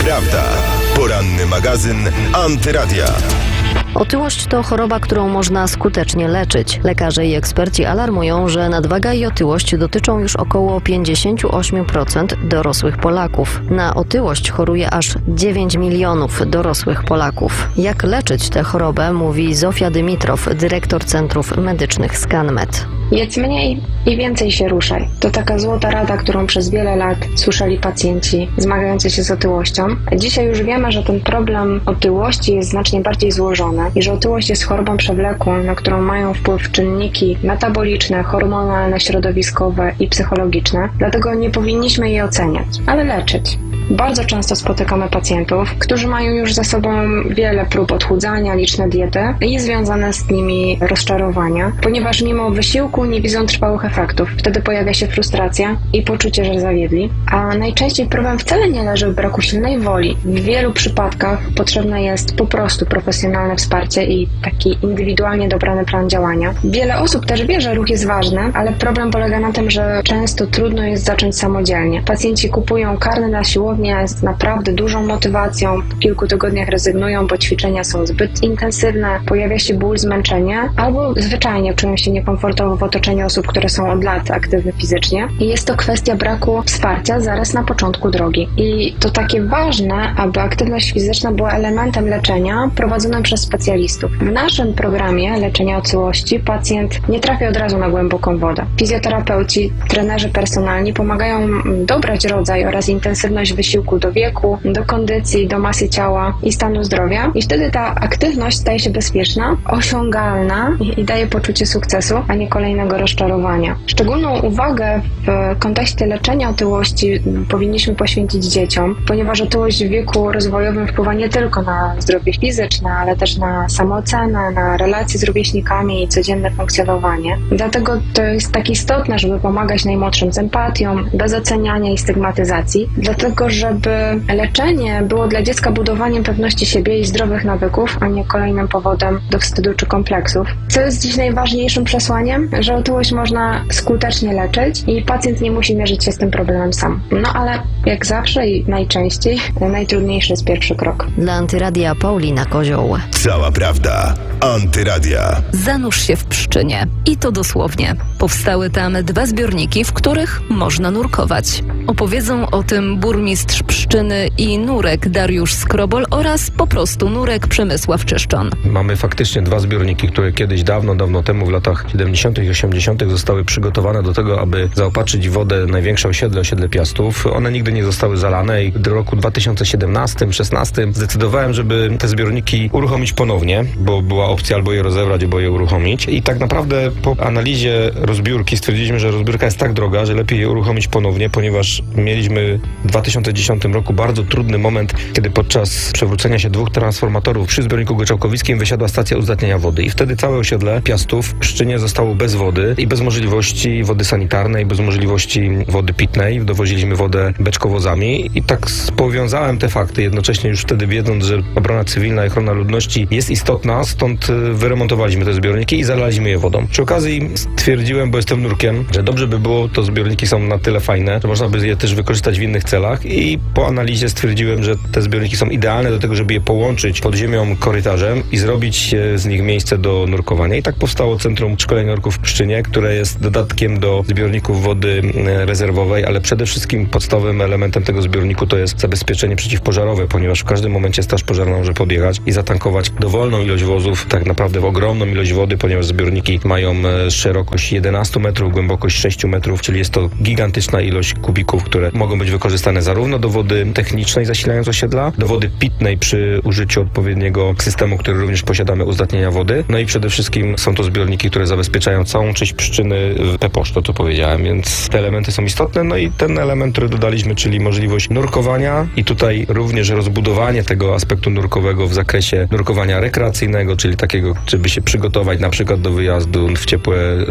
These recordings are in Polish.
prawda. Poranny magazyn Antyradia. Otyłość to choroba, którą można skutecznie leczyć. Lekarze i eksperci alarmują, że nadwaga i otyłość dotyczą już około 58% dorosłych Polaków. Na otyłość choruje aż 9 milionów dorosłych Polaków. Jak leczyć tę chorobę, mówi Zofia Dymitrow, dyrektor Centrów Medycznych ScanMed. Jedz mniej i więcej się ruszaj. To taka złota rada, którą przez wiele lat słyszeli pacjenci zmagający się z otyłością. Dzisiaj już wiemy, że ten problem otyłości jest znacznie bardziej złożony i że otyłość jest chorobą przewlekłą, na którą mają wpływ czynniki metaboliczne, hormonalne, środowiskowe i psychologiczne. Dlatego nie powinniśmy jej oceniać, ale leczyć. Bardzo często spotykamy pacjentów, którzy mają już za sobą wiele prób odchudzania, liczne diety i związane z nimi rozczarowania, ponieważ mimo wysiłku nie widzą trwałych efektów. Wtedy pojawia się frustracja i poczucie, że zawiedli. A najczęściej problem wcale nie leży w braku silnej woli. W wielu przypadkach potrzebne jest po prostu profesjonalne wsparcie i taki indywidualnie dobrany plan działania. Wiele osób też wie, że ruch jest ważny, ale problem polega na tym, że często trudno jest zacząć samodzielnie. Pacjenci kupują karny na siłownię z naprawdę dużą motywacją, po kilku tygodniach rezygnują, bo ćwiczenia są zbyt intensywne, pojawia się ból, zmęczenie, albo zwyczajnie czują się niekomfortowo w otoczeniu osób, które są od lat aktywne fizycznie. I jest to kwestia braku wsparcia zaraz na początku drogi. I to takie ważne, aby aktywność fizyczna była elementem leczenia prowadzonym przez specjalistów. W naszym programie leczenia otyłości pacjent nie trafia od razu na głęboką wodę. Fizjoterapeuci, trenerzy personalni pomagają dobrać rodzaj oraz intensywność wysiłku do wieku, do kondycji, do masy ciała i stanu zdrowia. I wtedy ta aktywność staje się bezpieczna, osiągalna i daje poczucie sukcesu, a nie kolejnego rozczarowania. Szczególną uwagę w kontekście leczenia otyłości powinniśmy poświęcić dzieciom, ponieważ otyłość w wieku rozwojowym wpływa nie tylko na zdrowie fizyczne, ale też na samoocenę, na relacje z rówieśnikami i codzienne funkcjonowanie. Dlatego to jest tak istotne, żeby pomagać najmłodszym z empatią, bez oceniania i stygmatyzacji, dlatego żeby leczenie było dla dziecka budowaniem pewności siebie i zdrowych nawyków, a nie kolejnym powodem do wstydu czy kompleksów. Co jest dziś najważniejszym przesłaniem? Że otyłość można skutecznie leczyć i pacjent nie musi mierzyć się z tym problemem sam. No ale jak zawsze i najczęściej najtrudniejszy jest pierwszy krok. Dla Antyradia Paulina Kozioł. Cała prawda. Antyradia. Zanurz się w Pszczynie. I to dosłownie. Powstały tam 2 zbiorniki, w których można nurkować. Opowiedzą o tym burmistrz Pszczyny i nurek Dariusz Skrobol oraz po prostu nurek Przemysław Czyszczon. Mamy faktycznie 2 zbiorniki, które kiedyś dawno temu w latach 70. i 80. zostały przygotowane do tego, aby zaopatrzyć w wodę największe osiedle Piastów. One nigdy nie zostały zalane i w roku 2017-16 zdecydowałem, żeby te zbiorniki uruchomić ponownie, bo była opcja albo je rozebrać, albo je uruchomić. I tak naprawdę po analizie rozbiórki stwierdziliśmy, że rozbiórka jest tak droga, że lepiej je uruchomić ponownie, ponieważ mieliśmy w 2010 roku bardzo trudny moment, kiedy podczas przewrócenia się 2 transformatorów przy zbiorniku Goczałkowickim wysiadła stacja uzdatniania wody i wtedy całe osiedle Piastów w Pszczynie zostało bez wody i bez możliwości wody sanitarnej, bez możliwości wody pitnej. Dowoziliśmy wodę beczkowozami i tak powiązałem te fakty, jednocześnie już wtedy wiedząc, że obrona cywilna i ochrona ludności jest istotna, stąd wyremontowaliśmy te zbiorniki i zalaliśmy je wodą. Przy okazji stwierdziłem, bo jestem nurkiem, że dobrze by było, to zbiorniki są na tyle fajne, że można by je też wykorzystać w innych celach i po analizie stwierdziłem, że te zbiorniki są idealne do tego, żeby je połączyć pod ziemią korytarzem i zrobić z nich miejsce do nurkowania. I tak powstało Centrum Szkolenia Nurków w Pszczynie, które jest dodatkiem do zbiorników wody rezerwowej, ale przede wszystkim podstawowym elementem tego zbiorniku to jest zabezpieczenie przeciwpożarowe, ponieważ w każdym momencie straż pożarna może podjechać i zatankować dowolną ilość wozów, tak naprawdę w ogromną ilość wody, ponieważ zbiorniki mają szerokość 11 metrów, głębokość 6 metrów, czyli jest to gigantyczna ilość kubików, które mogą być wykorzystane zarówno do wody technicznej zasilając osiedla, do wody pitnej przy użyciu odpowiedniego systemu, który również posiadamy, uzdatnienia wody. No i przede wszystkim są to zbiorniki, które zabezpieczają całą część Pszczyny w Peposz, to co powiedziałem, więc te elementy są istotne. No i ten element, który dodaliśmy, czyli możliwość nurkowania i tutaj również rozbudowanie tego aspektu nurkowego w zakresie nurkowania rekreacyjnego, czyli takiego, żeby się przygotować na przykład do wyjazdu w ciepłe, ładne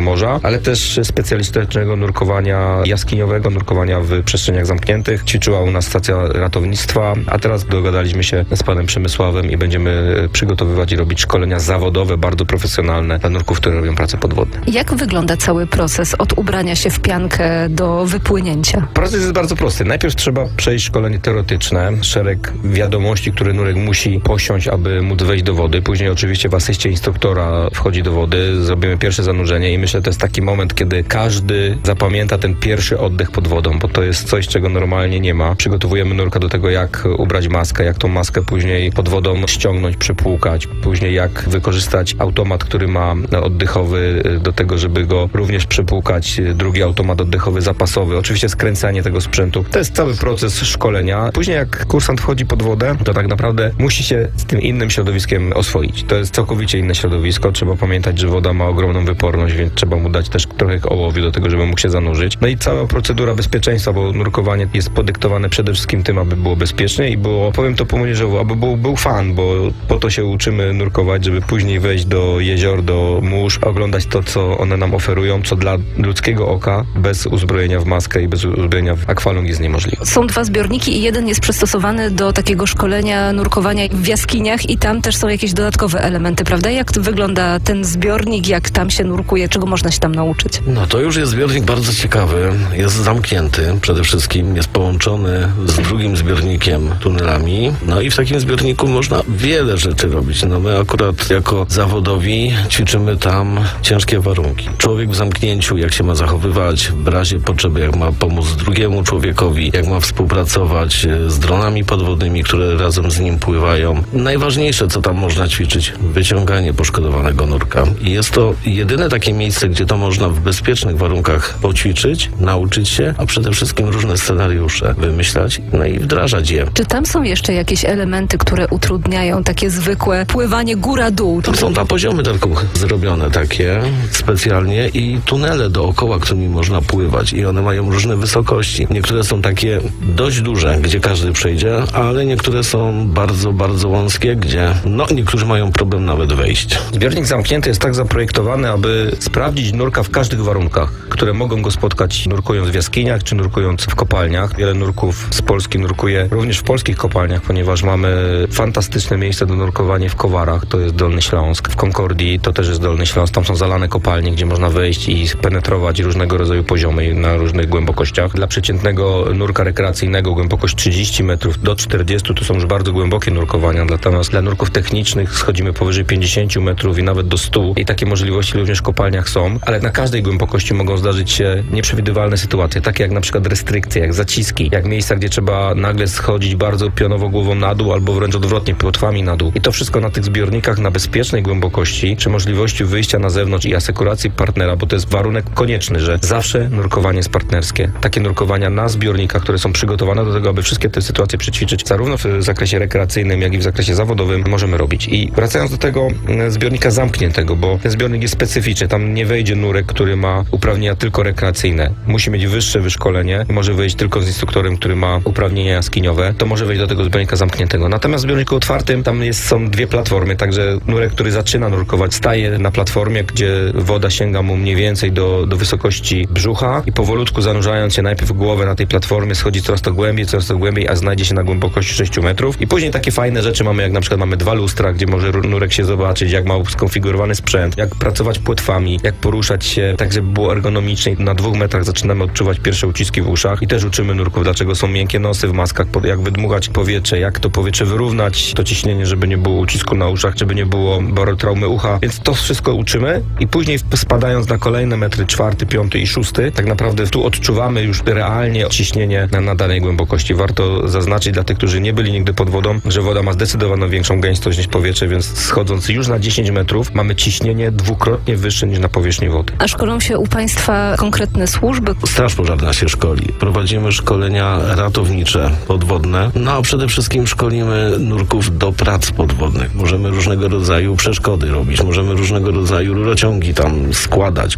morza, ale też specjalistycznego nurkowania jaskiniowego, nurkowania w przestrzeniach zamkniętych. Ćwiczyła u nas stacja ratownictwa, a teraz dogadaliśmy się z panem Przemysławem i będziemy przygotowywać i robić szkolenia zawodowe, bardzo profesjonalne dla nurków, które robią prace podwodne. Jak wygląda cały proces od ubrania się w piankę do wypłynięcia? Proces jest bardzo prosty. Najpierw trzeba przejść szkolenie teoretyczne, szereg wiadomości, które nurek musi posiąść, aby móc wejść do wody. Później oczywiście w asyście instruktora wchodzi do wody, zrobimy pierwsze zanurzenie i myślę, że to jest taki moment, kiedy każdy zapamięta ten pierwszy oddech pod wodą, bo to jest coś, czego normalnie nie ma. Przygotowujemy nurka do tego, jak ubrać maskę, jak tą maskę później pod wodą ściągnąć, przepłukać, później jak wykorzystać automat, który ma oddechowy do tego, żeby go również przepłukać, drugi automat oddechowy zapasowy, oczywiście skręcanie tego sprzętu. To jest cały proces szkolenia. Później jak kursant wchodzi pod wodę, to tak naprawdę musi się z tym innym środowiskiem oswoić. To jest całkowicie inne środowisko. Trzeba pamiętać, że woda ma ogromną wyporność, więc trzeba mu dać też trochę ołowiu do tego, żeby mógł się zanurzyć. No i cała procedura bezpieczeństwa, bo nurkowanie jest podyktowane przede wszystkim tym, aby było bezpiecznie i było, powiem to po młodzieżowo, aby był fan, bo po to się uczymy nurkować, żeby później wejść do jezior, do mórz, oglądać to, co one nam oferują, co dla ludzkiego oka bez uzbrojenia w maskę i bez uzbrojenia w akwalung jest niemożliwe. Są dwa zbiorniki i jeden jest przystosowany do takiego szkolenia nurkowania w jaskiniach i tam też są jakieś dodatkowe elementy, prawda? Jak wygląda ten zbiornik, jak tam się nurkuje, czego można się tam nauczyć? No to już jest zbiornik bardzo ciekawy, jest zamknięty przede wszystkim, jest połączony z drugim zbiornikiem tunelami, no i w takim zbiorniku można wiele rzeczy robić. No my akurat jako zawodowi ćwiczymy tam ciężkie warunki. Człowiek w zamknięciu, jak się ma zachowywać w razie potrzeby, jak ma pomóc drugiemu człowiekowi, jak ma współpracować z dronami podwodnymi, które razem z nim pływają. Najważniejsze, co tam można ćwiczyć, wyciąganie poszkodowanego nurka. I jest to jedyne takie miejsce, gdzie to można w bezpiecznych warunkach poćwiczyć, nauczyć się, a przede wszystkim różne scenariusze wymyślać, no i wdrażać je. Czy tam są jeszcze jakieś elementy, które utrudniają takie zwykłe pływanie góra-dół? Tam są na poziomy tylko zrobione takie specjalnie i tunele dookoła, którymi można pływać i one mają różne wysokości. Niektóre są takie dość duże, gdzie każdy przejdzie, ale niektóre są bardzo, bardzo wąskie, gdzie niektórzy mają problem nawet wejść. Zbiornik zamknięty jest tak zaprojektowany, aby sprawdzić nurka w każdych warunkach, które mogą go spotkać nurkując w jaskiniach czy nurkując w kopalniach. Wiele nurków z Polski nurkuje również w polskich kopalniach, ponieważ mamy fantastyczne miejsce do nurkowania w Kowarach, to jest Dolny Śląsk. W Konkordii to też jest Dolny Śląsk, tam są zalane kopalnie, gdzie można wejść i penetrować różnego rodzaju poziomy na różnych głębokościach. Dla przeciętnego nurka rekreacyjnego głębokość 30 metrów do 40 to są już bardzo głębokie nurkowania, natomiast dla nurków technicznych schodzimy powyżej 50 metrów i nawet do 100 i takie możliwości również w kopalniach są, ale na każdej głębokości mogą zdarzyć się nieprzewidywalne sytuacje, takie jak na przykład restrykcje, jak zaciski, jak miejsca, gdzie trzeba nagle schodzić bardzo pionowo głową na dół albo wręcz odwrotnie, płotwami na dół. I to wszystko na tych zbiornikach na bezpiecznej głębokości, przy możliwości wyjścia na zewnątrz i asekuracji partnera, bo to jest warunek konieczny, że zawsze nurkowanie jest partnerskie. Takie nurkowania na zbiornikach, które są przygotowane do tego, aby wszystkie te sytuacje przećwiczyć, zarówno w zakresie rekreacyjnym, jak i w zakresie zawodowym, możemy robić. I wracając do tego zbiornika zamkniętego, bo ten zbiornik jest specyficzny, tam nie wejdzie nurek, który ma uprawnienia tylko rekreacyjne. Musi mieć wyższe wyszkolenie, może wejść tylko z instruktorem, który ma uprawnienia jaskiniowe, to może wejść do tego zbiornika zamkniętego. Natomiast w zbiorniku otwartym tam są dwie platformy, także nurek, który zaczyna nurkować, staje na platformie, gdzie woda sięga mu mniej więcej do wysokości brzucha i powolutku zanurzając się najpierw głowę na tej platformie schodzi coraz to głębiej, a znajdzie się na głębokości 6 metrów. I później takie fajne rzeczy mamy, jak na przykład mamy 2 lustra, gdzie może nurek się zobaczyć, jak ma skonfigurowany sprzęt, jak pracować płetwami, jak poruszać się tak, żeby było ergonomicznie. Na 2 metrach zaczynamy odczuwać pierwsze uciski w uszach i też uczymy nurków, dlaczego są miękkie nosy w maskach, jak wydmuchać powietrze, jak to powietrze wyrównać, to ciśnienie, żeby nie było ucisku na uszach, żeby nie było barotraumy ucha. Więc to wszystko uczymy i później spadając na kolejne metry 4., 5. i 6, tak naprawdę tu odczuwamy już realnie ciśnienie na danej głębokości. Warto zaznaczyć dla tych, którzy nie byli nigdy pod wodą, że woda ma zdecydowaną większą gęstość niż powietrze, więc schodząc już na 10 metrów mamy ciśnienie dwukrotnie wyższe niż na powierzchni wody. A szkolą się u Państwa konkretne służby? Straż Pożarna się szkoli. Prowadzimy szkolenia ratownicze podwodne, a przede wszystkim szkolimy nurków do prac podwodnych. Możemy różnego rodzaju przeszkody robić, możemy różnego rodzaju rurociągi tam składać.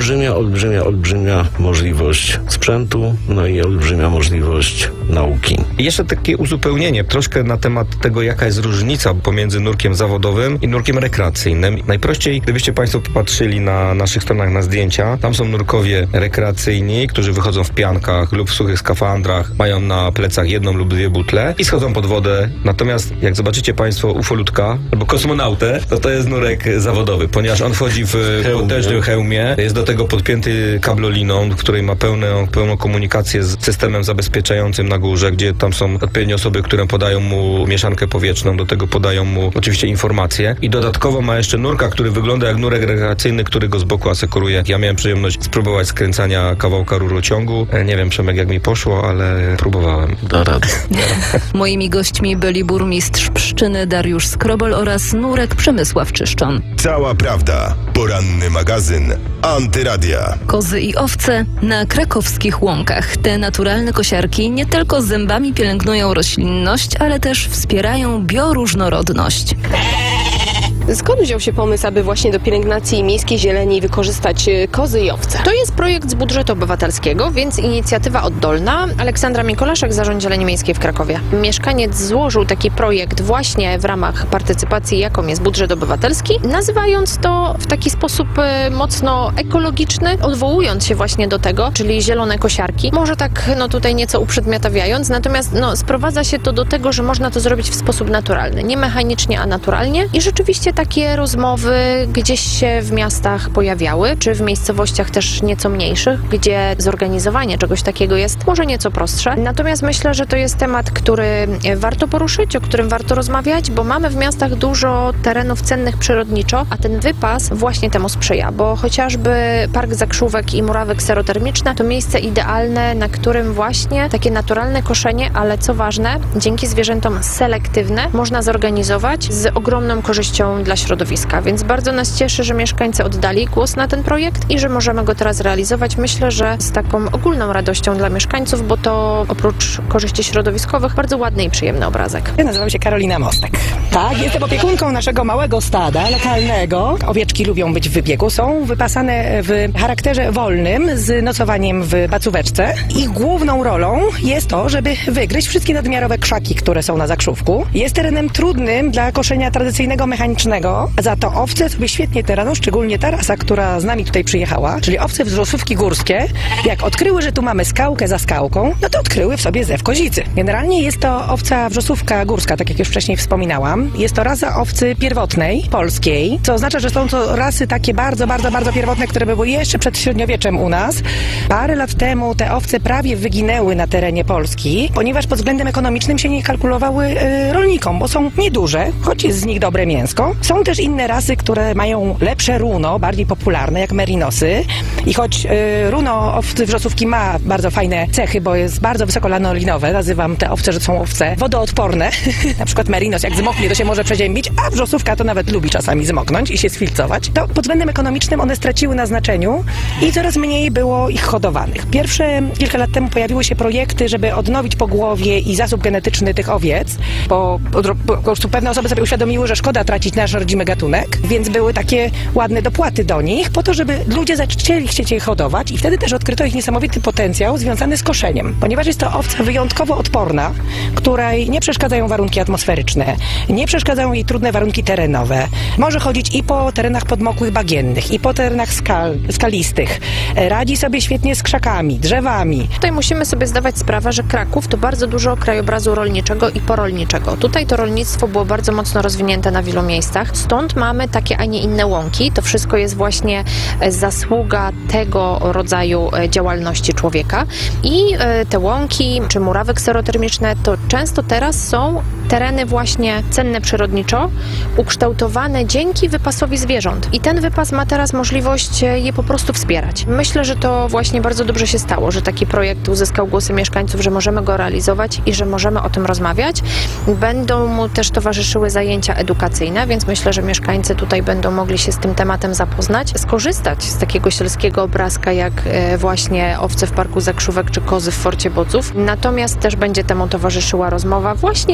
Olbrzymia możliwość sprzętu, i olbrzymia możliwość nauki. I jeszcze takie uzupełnienie troszkę na temat tego, jaka jest różnica pomiędzy nurkiem zawodowym i nurkiem rekreacyjnym. Najprościej, gdybyście Państwo popatrzyli na na naszych stronach na zdjęcia. Tam są nurkowie rekreacyjni, którzy wychodzą w piankach lub w suchych skafandrach, mają na plecach 1 lub 2 butle i schodzą pod wodę. Natomiast jak zobaczycie Państwo ufolutka albo kosmonautę, to jest nurek zawodowy, ponieważ on wchodzi w potężnym hełmie, jest do tego podpięty kabloliną, w której ma pełną komunikację z systemem zabezpieczającym na górze, gdzie tam są odpowiednie osoby, które podają mu mieszankę powietrzną, do tego podają mu oczywiście informacje i dodatkowo ma jeszcze nurka, który wygląda jak nurek rekreacyjny, który go z boku asekuruje. Ja miałem przyjemność spróbować skręcania kawałka rurociągu. Nie wiem, Przemek, jak mi poszło, ale próbowałem. Da radę. Moimi gośćmi byli burmistrz Pszczyny Dariusz Skrobol oraz nurek Przemysław Czyszczon. Cała prawda. Poranny magazyn Antyradia. Kozy i owce na krakowskich łąkach. Te naturalne kosiarki nie tylko zębami pielęgnują roślinność, ale też wspierają bioróżnorodność. Skąd wziął się pomysł, aby właśnie do pielęgnacji miejskiej zieleni wykorzystać kozy i owce? To jest projekt z budżetu obywatelskiego, więc inicjatywa oddolna. Aleksandra Mikolaszek, Zarząd Zieleni Miejskiej w Krakowie. Mieszkaniec złożył taki projekt właśnie w ramach partycypacji, jaką jest budżet obywatelski, nazywając to w taki sposób mocno ekologiczny, odwołując się właśnie do tego, czyli zielone kosiarki. Może tak tutaj nieco uprzedmiotawiając, natomiast sprowadza się to do tego, że można to zrobić w sposób naturalny. Nie mechanicznie, a naturalnie. I rzeczywiście takie rozmowy gdzieś się w miastach pojawiały, czy w miejscowościach też nieco mniejszych, gdzie zorganizowanie czegoś takiego jest może nieco prostsze. Natomiast myślę, że to jest temat, który warto poruszyć, o którym warto rozmawiać, bo mamy w miastach dużo terenów cennych przyrodniczo, a ten wypas właśnie temu sprzyja, bo chociażby Park Zakrzówek i Murawek Serotermiczne to miejsce idealne, na którym właśnie takie naturalne koszenie, ale co ważne, dzięki zwierzętom selektywne można zorganizować z ogromną korzyścią dla środowiska, więc bardzo nas cieszy, że mieszkańcy oddali głos na ten projekt i że możemy go teraz realizować. Myślę, że z taką ogólną radością dla mieszkańców, bo to oprócz korzyści środowiskowych bardzo ładny i przyjemny obrazek. Ja nazywam się Karolina Mostek. Tak, jestem opiekunką naszego małego stada lokalnego. Owieczki lubią być w wybiegu, są wypasane w charakterze wolnym z nocowaniem w bacóweczce. Ich główną rolą jest to, żeby wygryźć wszystkie nadmiarowe krzaki, które są na Zakrzówku. Jest terenem trudnym dla koszenia tradycyjnego mechanicznego. Za to owce sobie świetnie terenu, szczególnie ta rasa, która z nami tutaj przyjechała, czyli owce wrzosówki górskie, jak odkryły, że tu mamy skałkę za skałką, no to odkryły w sobie zew kozicy. Generalnie jest to owca wrzosówka górska, tak jak już wcześniej wspominałam. Jest to rasa owcy pierwotnej, polskiej, co oznacza, że są to rasy takie bardzo pierwotne, które były jeszcze przed średniowieczem u nas. Parę lat temu te owce prawie wyginęły na terenie Polski, ponieważ pod względem ekonomicznym się nie kalkulowały rolnikom, bo są nieduże, choć jest z nich dobre mięsko. Są też inne rasy, które mają lepsze runo, bardziej popularne, jak merinosy. I choć runo owcy wrzosówki ma bardzo fajne cechy, bo jest bardzo wysoko lanolinowe, nazywam te owce, że są owce wodoodporne. Na przykład merinos, jak zmoknie, to się może przeziębić, a wrzosówka to nawet lubi czasami zmoknąć i się sfilcować. To pod względem ekonomicznym one straciły na znaczeniu i coraz mniej było ich hodowanych. Pierwsze kilka lat temu pojawiły się projekty, żeby odnowić pogłowie i zasób genetyczny tych owiec, bo po prostu pewne osoby sobie uświadomiły, że szkoda tracić nasz rodzimy gatunek, więc były takie ładne dopłaty do nich, po to, żeby ludzie zaczęli chcieć je hodować i wtedy też odkryto ich niesamowity potencjał związany z koszeniem. Ponieważ jest to owca wyjątkowo odporna, której nie przeszkadzają warunki atmosferyczne, nie przeszkadzają jej trudne warunki terenowe. Może chodzić i po terenach podmokłych bagiennych, i po terenach skalistych. Radzi sobie świetnie z krzakami, drzewami. Tutaj musimy sobie zdawać sprawę, że Kraków to bardzo dużo krajobrazu rolniczego i porolniczego. Tutaj to rolnictwo było bardzo mocno rozwinięte na wielu miejscach. Stąd mamy takie, a nie inne łąki. To wszystko jest właśnie zasługa tego rodzaju działalności człowieka. I te łąki, czy murawek serotermiczne, to często teraz są tereny właśnie cenne przyrodniczo, ukształtowane dzięki wypasowi zwierząt. I ten wypas ma teraz możliwość je po prostu wspierać. Myślę, że to właśnie bardzo dobrze się stało, że taki projekt uzyskał głosy mieszkańców, że możemy go realizować i że możemy o tym rozmawiać. Będą mu też towarzyszyły zajęcia edukacyjne, więc myślę, że mieszkańcy tutaj będą mogli się z tym tematem zapoznać, skorzystać z takiego sielskiego obrazka, jak właśnie owce w Parku Zakrzówek czy kozy w Forcie Bodzów. Natomiast też będzie temu towarzyszyła rozmowa właśnie i o krajobrazach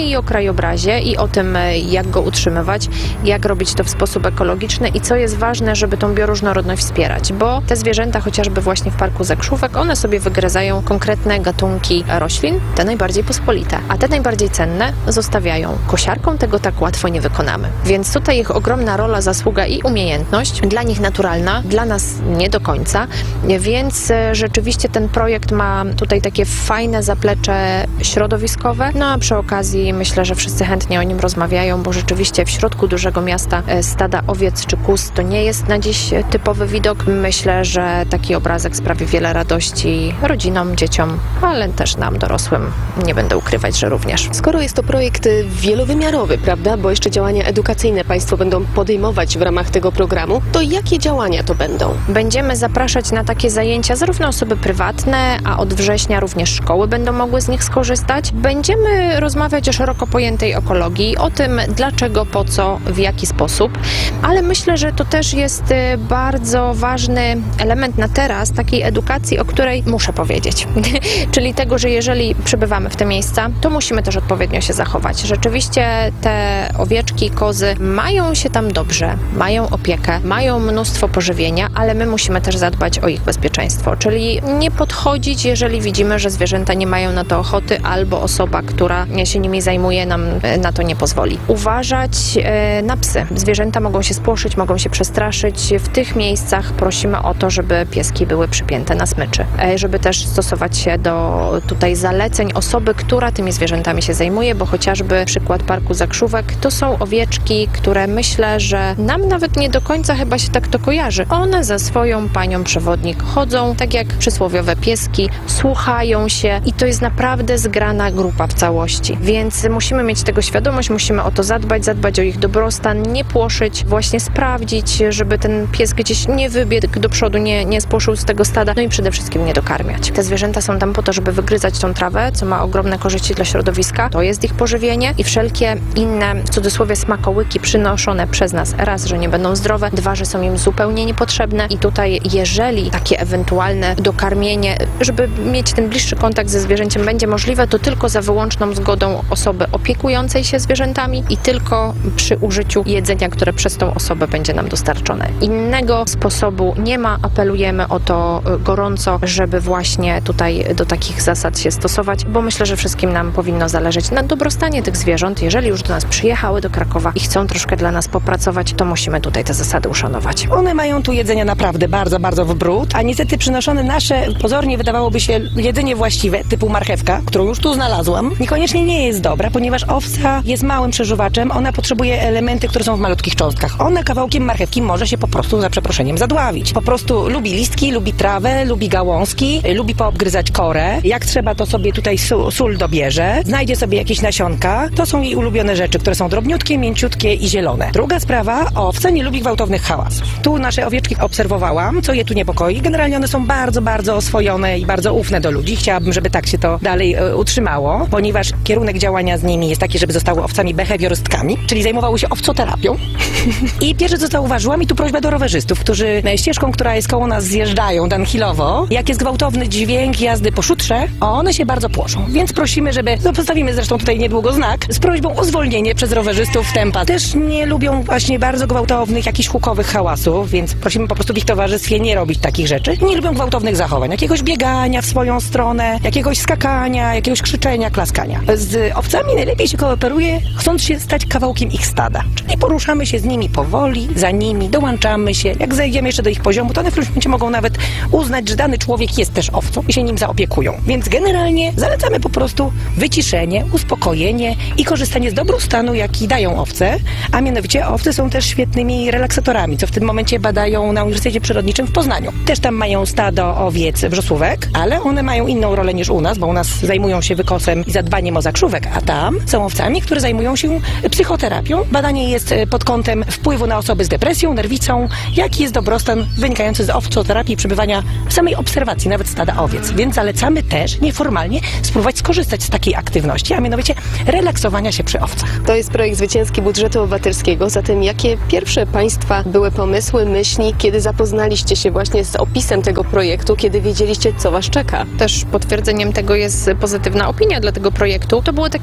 krajobrazie i o tym, jak go utrzymywać, jak robić to w sposób ekologiczny i co jest ważne, żeby tą bioróżnorodność wspierać, bo te zwierzęta, chociażby właśnie w Parku Zakrzówek, one sobie wygryzają konkretne gatunki roślin, te najbardziej pospolite, a te najbardziej cenne zostawiają. Kosiarką tego tak łatwo nie wykonamy. Więc tutaj ich ogromna rola, zasługa i umiejętność, dla nich naturalna, dla nas nie do końca, więc rzeczywiście ten projekt ma tutaj takie fajne zaplecze środowiskowe, no a przy okazji myślę, że wszyscy chętnie o nim rozmawiają, bo rzeczywiście w środku dużego miasta stada owiec czy kóz to nie jest na dziś typowy widok. Myślę, że taki obrazek sprawi wiele radości rodzinom, dzieciom, ale też nam dorosłym. Nie będę ukrywać, że również. Skoro jest to projekt wielowymiarowy, prawda, bo jeszcze działania edukacyjne Państwo będą podejmować w ramach tego programu, to jakie działania to będą? Będziemy zapraszać na takie zajęcia zarówno osoby prywatne, a od września również szkoły będą mogły z nich skorzystać. Będziemy rozmawiać o szeroko pojętej ekologii, o tym dlaczego, po co, w jaki sposób, ale myślę, że to też jest bardzo ważny element na teraz takiej edukacji, o której muszę powiedzieć. Czyli tego, że jeżeli przybywamy w te miejsca, to musimy też odpowiednio się zachować. Rzeczywiście te owieczki, kozy mają się tam dobrze, mają opiekę, mają mnóstwo pożywienia, ale my musimy też zadbać o ich bezpieczeństwo, czyli nie podchodzić, jeżeli widzimy, że zwierzęta nie mają na to ochoty, albo osoba, która się nimi zajmuje, nam na to nie pozwoli. Uważać na psy. Zwierzęta mogą się spłoszyć, mogą się przestraszyć. W tych miejscach prosimy o to, żeby pieski były przypięte na smyczy, żeby też stosować się do tutaj zaleceń osoby, która tymi zwierzętami się zajmuje, bo chociażby przykład Parku Zakrzówek to są owieczki, które myślę, że nam nawet nie do końca chyba się tak to kojarzy. One za swoją panią przewodnik chodzą, tak jak przysłowiowe pieski, słuchają się i to jest naprawdę zgrana grupa w całości. Więc musimy mieć tego świadomość, musimy o to zadbać o ich dobrostan, nie płoszyć, właśnie sprawdzić, żeby ten pies gdzieś nie wybiegł do przodu, nie spłoszył z tego stada, no i przede wszystkim nie dokarmiać. Te zwierzęta są tam po to, żeby wygryzać tą trawę, co ma ogromne korzyści dla środowiska, to jest ich pożywienie i wszelkie inne, w cudzysłowie, smakołyki przynoszone przez nas, raz, że nie będą zdrowe, dwa, że są im zupełnie niepotrzebne i tutaj, jeżeli takie ewentualne dokarmienie, żeby mieć ten bliższy kontakt ze zwierzęciem będzie możliwe, to tylko za wyłączną zgodą osoby opiekującej się zwierzętami i tylko przy użyciu jedzenia, które przez tą osobę będzie nam dostarczone. Innego sposobu nie ma, apelujemy o to gorąco, żeby właśnie tutaj do takich zasad się stosować, bo myślę, że wszystkim nam powinno zależeć na dobrostanie tych zwierząt. Jeżeli już do nas przyjechały do Krakowa i chcą troszkę dla nas popracować, to musimy tutaj te zasady uszanować. One mają tu jedzenia naprawdę bardzo, bardzo w bród, a niestety przynoszone nasze, pozornie wydawałoby się jedzenie właściwe, typu marchewka, którą już tu znalazłam, niekoniecznie nie jest dobra, ponieważ owca jest małym przeżuwaczem, ona potrzebuje elementy, które są w malutkich cząstkach. Ona kawałkiem marchewki może się po prostu, za przeproszeniem, zadławić. Po prostu lubi listki, lubi trawę, lubi gałązki, lubi poobgryzać korę. Jak trzeba, to sobie tutaj sól dobierze, znajdzie sobie jakieś nasionka. To są jej ulubione rzeczy, które są drobniutkie, mięciutkie i zielone. Druga sprawa, owca nie lubi gwałtownych hałasów. Tu nasze owieczki obserwowałam, co je tu niepokoi. Generalnie one są bardzo, bardzo oswojone i bardzo ufne do ludzi. Chciałabym, żeby tak się to dalej utrzymało, ponieważ kierunek działania z nimi jest taki, żeby zostały owcami behawiorystkami, czyli zajmowały się owcoterapią. I pierwsze, co zauważyłam, i tu prośba do rowerzystów, którzy ścieżką, która jest koło nas, zjeżdżają downhillowo, jak jest gwałtowny dźwięk jazdy po szutrze, one się bardzo płoszą. Więc prosimy, żeby, postawimy zresztą tutaj niedługo znak, z prośbą o zwolnienie przez rowerzystów tempa. Też nie lubią właśnie bardzo gwałtownych, jakichś hukowych hałasów, więc prosimy po prostu w ich towarzystwie nie robić takich rzeczy. Nie lubią gwałtownych zachowań, jakiegoś biegania w swoją stronę, jakiegoś skakania, jakiegoś krzyczenia, klaskania. Z owcami najlepiej się kooperuje, chcąc się stać kawałkiem ich stada. Czyli poruszamy się z nimi powoli, za nimi, dołączamy się. Jak zejdziemy jeszcze do ich poziomu, to one w którymś momencie mogą nawet uznać, że dany człowiek jest też owcą i się nim zaopiekują. Więc generalnie zalecamy po prostu wyciszenie, uspokojenie i korzystanie z dobrostanu, jaki dają owce, a mianowicie owce są też świetnymi relaksatorami, co w tym momencie badają na Uniwersytecie Przyrodniczym w Poznaniu. Też tam mają stado owiec wrzosłówek, ale one mają inną rolę niż u nas, bo u nas zajmują się wykosem i zadbaniem o zakrzówek, a tam są owcami, które zajmują się psychoterapią. Badanie jest pod kątem wpływu na osoby z depresją, nerwicą, jaki jest dobrostan wynikający z owcoterapii i przebywania w samej obserwacji nawet stada owiec. Więc zalecamy też nieformalnie spróbować skorzystać z takiej aktywności, a mianowicie relaksowania się przy owcach. To jest projekt zwycięski budżetu obywatelskiego, zatem jakie pierwsze Państwa były pomysły, myśli, kiedy zapoznaliście się właśnie z opisem tego projektu, kiedy wiedzieliście, co Was czeka? Też potwierdzeniem tego jest pozytywna opinia dla tego projektu. To było takie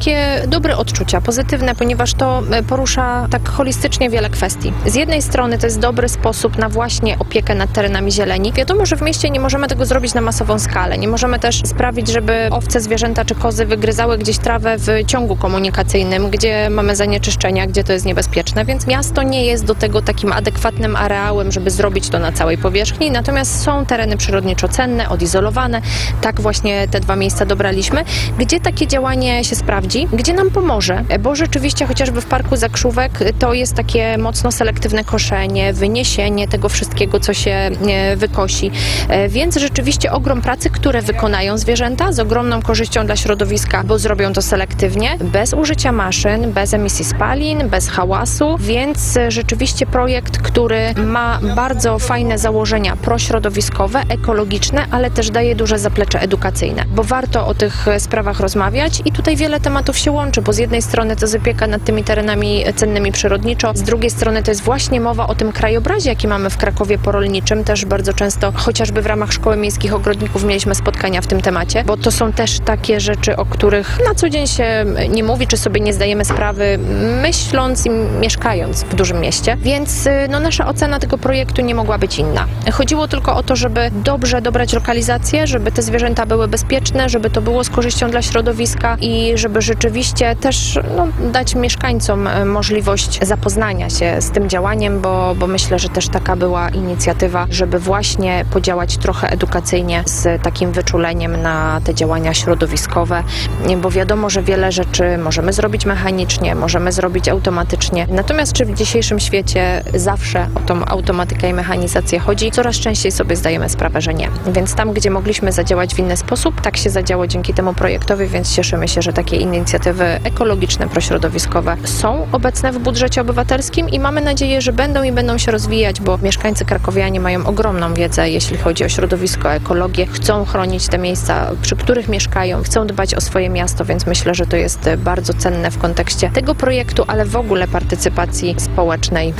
dobre odczucia, pozytywne, ponieważ to porusza tak holistycznie wiele kwestii. Z jednej strony to jest dobry sposób na właśnie opiekę nad terenami zieleni. Wiadomo, że w mieście nie możemy tego zrobić na masową skalę. Nie możemy też sprawić, żeby owce, zwierzęta czy kozy wygryzały gdzieś trawę w ciągu komunikacyjnym, gdzie mamy zanieczyszczenia, gdzie to jest niebezpieczne, więc miasto nie jest do tego takim adekwatnym areałem, żeby zrobić to na całej powierzchni. Natomiast są tereny przyrodniczo cenne, odizolowane. Tak właśnie te dwa miejsca dobraliśmy, gdzie takie działanie się sprawdzi, gdzie nam pomoże, bo rzeczywiście chociażby w Parku Zakrzówek to jest takie mocno selektywne koszenie, wyniesienie tego wszystkiego, co się wykosi. Więc rzeczywiście ogrom pracy, które wykonają zwierzęta z ogromną korzyścią dla środowiska, bo zrobią to selektywnie, bez użycia maszyn, bez emisji spalin, bez hałasu, więc rzeczywiście projekt, który ma bardzo fajne założenia prośrodowiskowe, ekologiczne, ale też daje duże zaplecze edukacyjne, bo warto o tych sprawach rozmawiać i tutaj wiele tematów się łączy, bo z jednej strony to jest opieka nad tymi terenami cennymi przyrodniczo, z drugiej strony to jest właśnie mowa o tym krajobrazie, jaki mamy w Krakowie porolniczym, też bardzo często, chociażby w ramach Szkoły Miejskich Ogrodników mieliśmy spotkania w tym temacie, bo to są też takie rzeczy, o których na co dzień się nie mówi, czy sobie nie zdajemy sprawy, myśląc i mieszkając w dużym mieście, więc nasza ocena tego projektu nie mogła być inna. Chodziło tylko o to, żeby dobrze dobrać lokalizację, żeby te zwierzęta były bezpieczne, żeby to było z korzyścią dla środowiska i żeby rzeczywiście też dać mieszkańcom możliwość zapoznania się z tym działaniem, bo myślę, że też taka była inicjatywa, żeby właśnie podziałać trochę edukacyjnie z takim wyczuleniem na te działania środowiskowe, bo wiadomo, że wiele rzeczy możemy zrobić mechanicznie, możemy zrobić automatycznie, natomiast czy w dzisiejszym świecie zawsze o tą automatykę i mechanizację chodzi? Coraz częściej sobie zdajemy sprawę, że nie. Więc tam, gdzie mogliśmy zadziałać w inny sposób, tak się zadziało dzięki temu projektowi, więc cieszymy się, że takie inicjatywy ekologiczne, prośrodowiskowe są obecne w budżecie obywatelskim i mamy nadzieję, że będą się rozwijać, bo mieszkańcy krakowianie mają ogromną wiedzę, jeśli chodzi o środowisko, ekologię, chcą chronić te miejsca, przy których mieszkają, chcą dbać o swoje miasto, więc myślę, że to jest bardzo cenne w kontekście tego projektu, ale w ogóle partycypacji społecznej.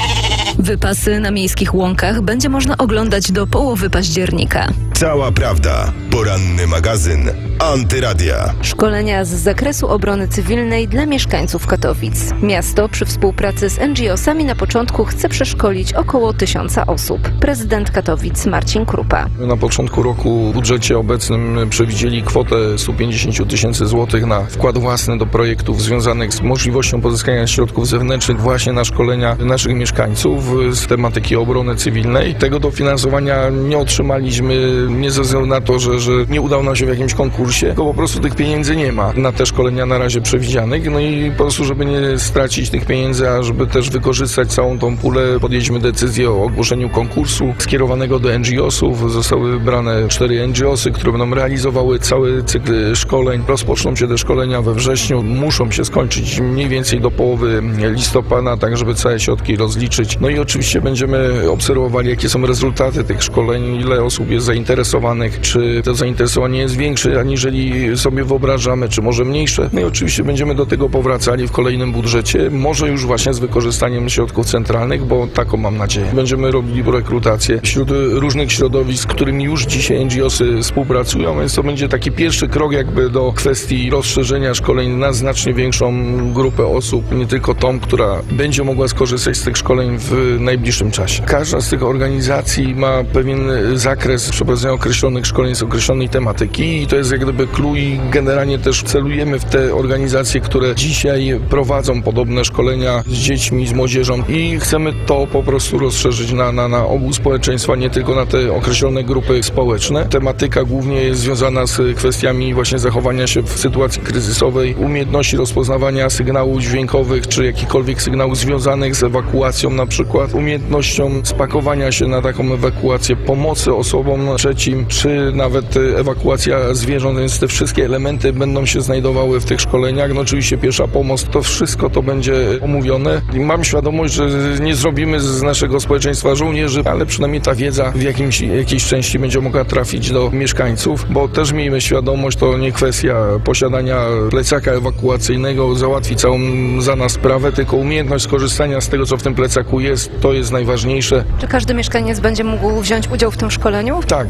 Wypasy na miejskich łąkach będzie można oglądać do połowy października. Cała prawda. Poranny magazyn Antyradia. Szkolenia z zakresu obrony cywilnej dla mieszkańców Katowic. Miasto przy współpracy z NGO-sami na początku chce przeszkolić około 1000 osób. Prezydent Katowic Marcin Krupa. Na początku roku w budżecie obecnym przewidzieli kwotę 150 tysięcy złotych na wkład własny do projektów związanych z możliwością pozyskania środków zewnętrznych właśnie na szkolenia naszych mieszkańców z tematyki obrony cywilnej. Tego dofinansowania nie otrzymaliśmy nie ze względu na to, że nie udało nam się w jakimś konkursie, tylko po prostu tych pieniędzy nie ma na te szkolenia na razie przewidzianych. No i po prostu, żeby nie stracić tych pieniędzy, a żeby też wykorzystać całą tą pulę, podjęliśmy decyzję o ogłoszeniu konkursu skierowanego do NGO-sów. Zostały wybrane 4 NGO-sy, które będą realizowały cały cykl szkoleń. Rozpoczną się te szkolenia we wrześniu, muszą się skończyć mniej więcej do połowy listopada, tak żeby całe środki rozliczyć. No i oczywiście będziemy obserwowali, jakie są rezultaty tych szkoleń, ile osób jest zainteresowanych, czy to zainteresowanie jest większe, aniżeli sobie wyobrażamy, czy może mniejsze. No i oczywiście będziemy do tego powracali w kolejnym budżecie, może już właśnie z wykorzystaniem środków centralnych, bo taką mam nadzieję. Będziemy robili rekrutację wśród różnych środowisk, z którymi już dzisiaj NGO-sy współpracują, więc to będzie taki pierwszy krok jakby do kwestii rozszerzenia szkoleń na znacznie większą grupę osób, nie tylko tą, która będzie mogła skorzystać z tych szkoleń w najbliższym czasie. Każda z tych organizacji ma pewien zakres przeprowadzenia określonych szkoleń z określonej tematyki i to jest jak gdyby clue i generalnie też celujemy w te organizacje, które dzisiaj prowadzą podobne szkolenia z dziećmi, z młodzieżą i chcemy to po prostu rozszerzyć na ogół społeczeństwa, nie tylko na te określone grupy społeczne. Tematyka głównie jest związana z kwestiami właśnie zachowania się w sytuacji kryzysowej, umiejętności rozpoznawania sygnałów dźwiękowych, czy jakichkolwiek sygnałów związanych z ewakuacją na przykład, umiejętnością spakowania się na taką ewakuację, pomocy osobom trzecim, czy nawet ewakuacja zwierząt, więc te wszystkie elementy będą się znajdowały w tych szkoleniach. No oczywiście pierwsza pomoc, to wszystko to będzie omówione. I mam świadomość, że nie zrobimy z naszego społeczeństwa żołnierzy, ale przynajmniej ta wiedza w jakiejś części będzie mogła trafić do mieszkańców, bo też miejmy świadomość, to nie kwestia posiadania plecaka ewakuacyjnego, załatwi całą za nas sprawę, tylko umiejętność skorzystania z tego, co w tym plecaku jest, to jest najważniejsze. Czy każdy mieszkaniec będzie mógł wziąć udział w tym szkoleniu? Tak,